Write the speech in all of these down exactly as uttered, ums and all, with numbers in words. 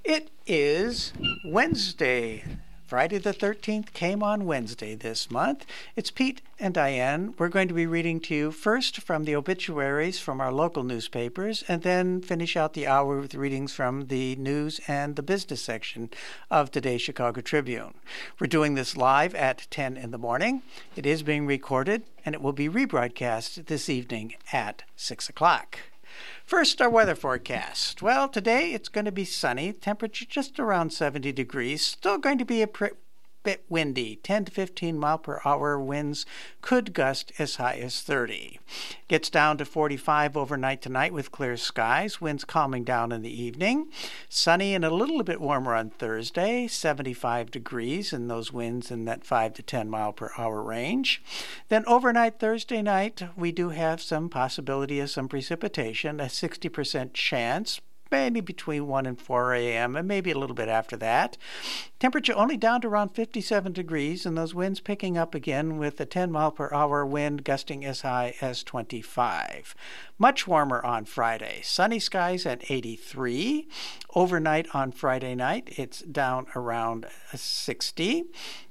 It is Wednesday. Friday the thirteenth came on Wednesday this month. It's Pete and Diane. We're going to be reading to you first from the obituaries from our local newspapers, and then finish out the hour with readings from the news and the business section of today's Chicago Tribune. We're doing this live at ten in the morning. It is being recorded, and it will be rebroadcast this evening at six o'clock. First, our weather forecast. Well, today it's going to be sunny, temperature just around seventy degrees, still going to be a pr- bit windy. ten to fifteen mile per hour winds could gust as high as thirty. Gets down to forty-five overnight tonight with clear skies, winds calming down in the evening. Sunny and a little bit warmer on Thursday, seventy-five degrees, and those winds in that five to ten mile per hour range. Then overnight Thursday night, we do have some possibility of some precipitation, a sixty percent chance, maybe between one and four a.m., and maybe a little bit after that. Temperature only down to around fifty-seven degrees, and those winds picking up again with a ten mile per hour wind gusting as high as twenty-five. Much warmer on Friday. Sunny skies at eighty-three. Overnight on Friday night, it's down around sixty.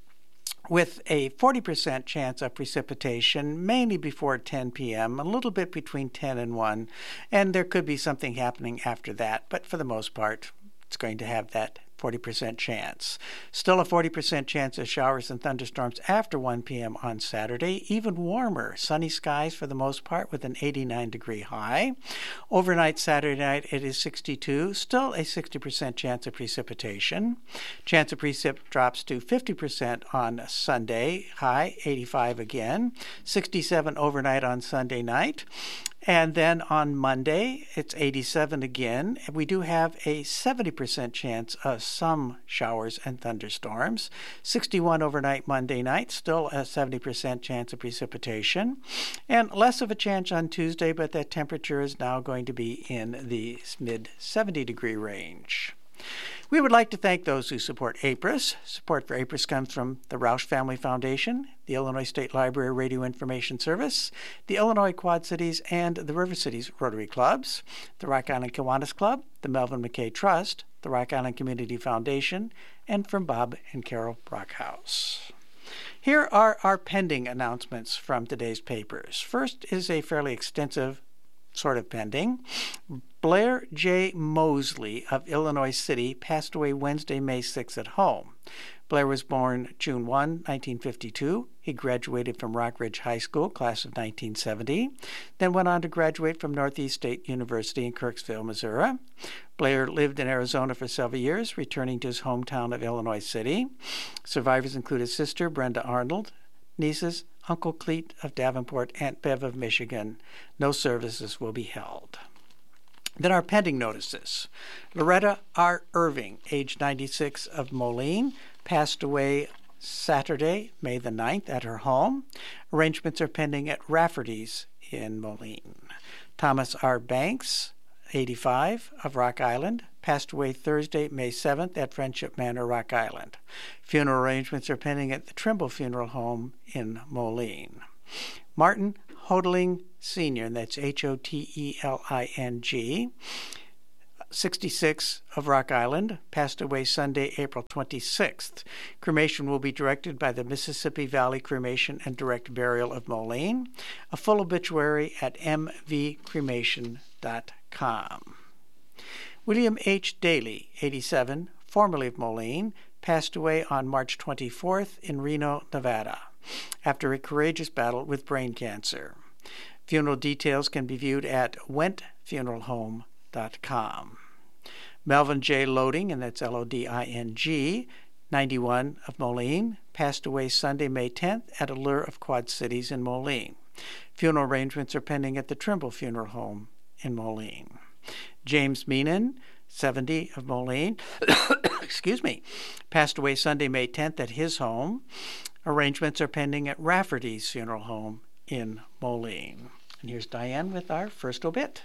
With a forty percent chance of precipitation, mainly before ten p.m., a little bit between ten and one, and there could be something happening after that, but for the most part, it's going to have that forty percent chance. Still a forty percent chance of showers and thunderstorms after one p.m. on Saturday. Even warmer, sunny skies for the most part with an eighty-nine degree high. Overnight Saturday night, it is sixty-two. Still a sixty percent chance of precipitation. Chance of precip drops to fifty percent on Sunday. High, eighty-five again. sixty-seven overnight on Sunday night. And then on Monday, it's eighty-seven again. We do have a seventy percent chance of some showers and thunderstorms. sixty-one overnight Monday night, still a seventy percent chance of precipitation. And less of a chance on Tuesday, but that temperature is now going to be in the mid seventy degree range. We would like to thank those who support A P R I S. Support for A P R I S comes from the Roush Family Foundation, the Illinois State Library Radio Information Service, the Illinois Quad Cities and the River Cities Rotary Clubs, the Rock Island Kiwanis Club, the Melvin McKay Trust, the Rock Island Community Foundation, and from Bob and Carol Brockhouse. Here are our pending announcements from today's papers. First is a fairly extensive sort of pending. Blair J. Mosley of Illinois City passed away Wednesday, May sixth at home. Blair was born June first, nineteen fifty-two. He graduated from Rock Ridge High School, class of nineteen seventy, then went on to graduate from Northeast State University in Kirksville, Missouri. Blair lived in Arizona for several years, returning to his hometown of Illinois City. Survivors include his sister, Brenda Arnold, nieces, Uncle Cleet of Davenport, Aunt Bev of Michigan. No services will be held. Then our pending notices. Loretta R. Irving, age ninety-six, of Moline, passed away Saturday, May the ninth, at her home. Arrangements are pending at Rafferty's in Moline. Thomas R. Banks, eighty-five, of Rock Island, passed away Thursday, May seventh, at Friendship Manor, Rock Island. Funeral arrangements are pending at the Trimble Funeral Home in Moline. Martin Hoteling Senior, and that's H O T E L I N G, sixty-six, of Rock Island, passed away Sunday, April twenty-sixth. Cremation will be directed by the Mississippi Valley Cremation and Direct Burial of Moline. A full obituary at m v cremation dot com. William H. Daly, eighty-seven, formerly of Moline, passed away on March twenty-fourth in Reno, Nevada, after a courageous battle with brain cancer. Funeral details can be viewed at went funeral home dot com. Melvin J. Loading, and that's L O D I N G, ninety-one, of Moline, passed away Sunday, May tenth, at Allure of Quad Cities in Moline. Funeral arrangements are pending at the Trimble Funeral Home in Moline. James Meenan, seventy, of Moline, excuse me, passed away Sunday, May tenth, at his home. Arrangements are pending at Rafferty's Funeral Home in Moline. And here's Diane with our first obit.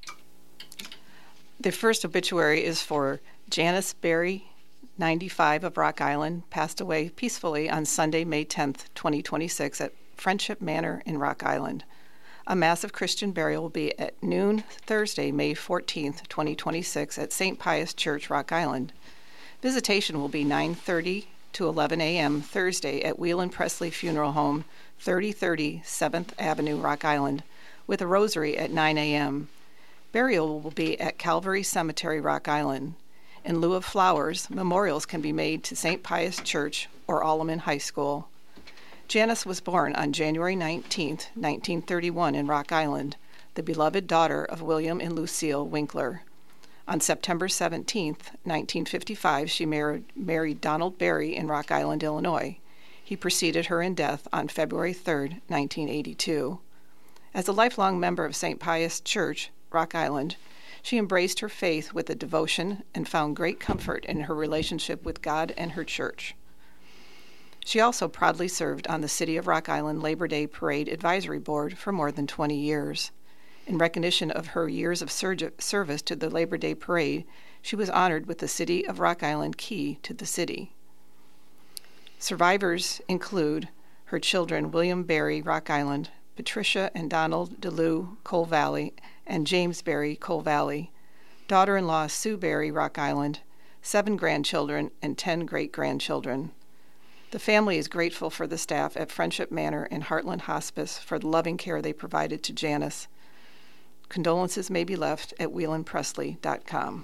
The first obituary is for Janice Berry, ninety-five, of Rock Island, passed away peacefully on Sunday, May tenth, twenty twenty-six, at Friendship Manor in Rock Island. A Mass of Christian burial will be at noon Thursday, May fourteenth, twenty twenty-six at Saint Pius Church, Rock Island. Visitation will be nine thirty to eleven a.m. Thursday at Whelan Presley Funeral Home, thirty thirty seventh Avenue, Rock Island, with a rosary at nine a.m. Burial will be at Calvary Cemetery, Rock Island. In lieu of flowers, memorials can be made to Saint Pius Church or Alleman High School. Janice was born on January nineteenth, nineteen thirty-one in Rock Island, the beloved daughter of William and Lucille Winkler. On September seventeenth, nineteen fifty-five, she married, married Donald Berry in Rock Island, Illinois. He preceded her in death on February third, nineteen eighty-two. As a lifelong member of Saint Pius Church, Rock Island, she embraced her faith with a devotion and found great comfort in her relationship with God and her church. She also proudly served on the City of Rock Island Labor Day Parade Advisory Board for more than twenty years. In recognition of her years of surge- service to the Labor Day Parade, she was honored with the City of Rock Island Key to the City. Survivors include her children William Berry, Rock Island, Patricia and Donald DeLue, Coal Valley, and James Berry, Coal Valley, daughter-in-law Sue Berry, Rock Island, seven grandchildren, and ten great-grandchildren. The family is grateful for the staff at Friendship Manor and Heartland Hospice for the loving care they provided to Janice. Condolences may be left at whelan presley dot com.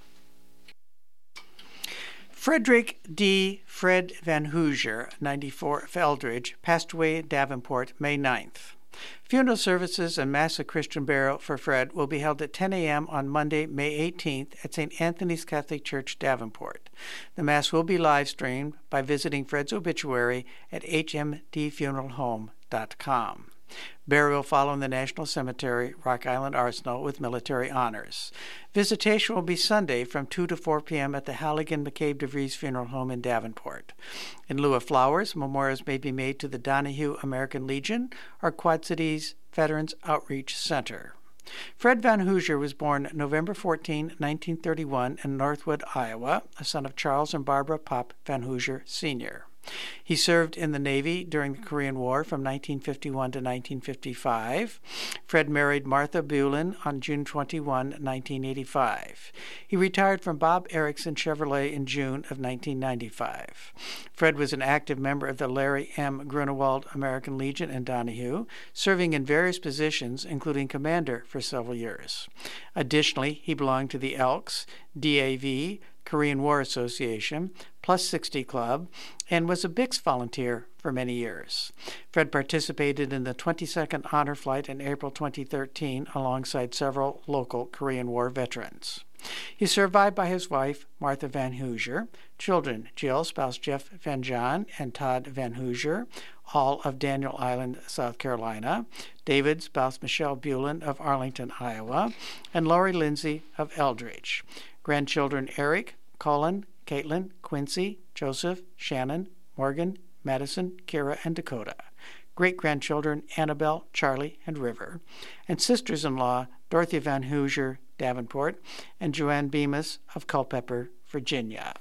Frederick D. Fred Van Hoosier, ninety-four, of Eldridge, passed away in Davenport May ninth. Funeral services and Mass of Christian burial for Fred will be held at ten a.m. on Monday, May eighteenth at Saint Anthony's Catholic Church, Davenport. The Mass will be live-streamed by visiting Fred's obituary at h m d funeral home dot com. Burial will follow in the National Cemetery, Rock Island Arsenal, with military honors. Visitation will be Sunday from two to four p.m. at the Halligan McCabe DeVries Funeral Home in Davenport. In lieu of flowers, memorials may be made to the Donahue American Legion or Quad Cities Veterans Outreach Center. Fred Van Hoosier was born November fourteenth, nineteen thirty-one in Northwood, Iowa, a son of Charles and Barbara Pop Van Hoosier, Senior He served in the Navy during the Korean War from nineteen fifty-one to nineteen fifty-five. Fred married Martha Bulin on June twenty-first, nineteen eighty-five. He retired from Bob Erickson Chevrolet in June of nineteen ninety-five. Fred was an active member of the Larry M. Grunewald American Legion in Donahue, serving in various positions, including commander for several years. Additionally, he belonged to the Elks, D A V, Korean War Association, Plus sixty Club, and was a B I C S volunteer for many years. Fred participated in the twenty-second Honor Flight in April twenty thirteen alongside several local Korean War veterans. He is survived by his wife, Martha Van Hoosier, children, Jill, spouse Jeff Van John, and Todd Van Hoosier, all of Daniel Island, South Carolina, David, spouse Michelle Bulin of Arlington, Iowa, and Lori Lindsay of Eldridge. Grandchildren Eric, Colin, Caitlin, Quincy, Joseph, Shannon, Morgan, Madison, Kira, and Dakota. Great-grandchildren Annabelle, Charlie, and River. And sisters-in-law Dorothy Van Hoosier, Davenport, and Joanne Bemis of Culpeper, Virginia.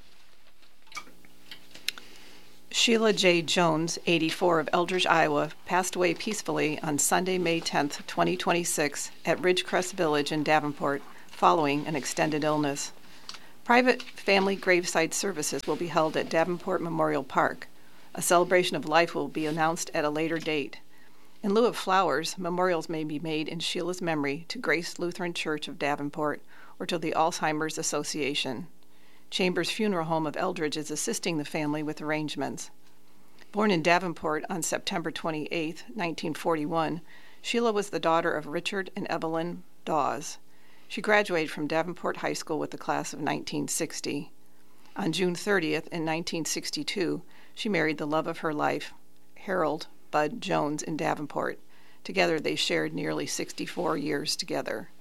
Sheila J. Jones, eighty-four, of Eldridge, Iowa, passed away peacefully on Sunday, May tenth, twenty twenty-six, at Ridgecrest Village in Davenport, following an extended illness. Private family graveside services will be held at Davenport Memorial Park. A celebration of life will be announced at a later date. In lieu of flowers, memorials may be made in Sheila's memory to Grace Lutheran Church of Davenport or to the Alzheimer's Association. Chambers Funeral Home of Eldridge is assisting the family with arrangements. Born in Davenport on September twenty-eighth, nineteen forty-one, Sheila was the daughter of Richard and Evelyn Dawes. She graduated from Davenport High School with the class of nineteen sixty. On June thirtieth, in nineteen sixty-two, she married the love of her life, Harold Bud Jones, in Davenport. Together they shared nearly sixty-four years together.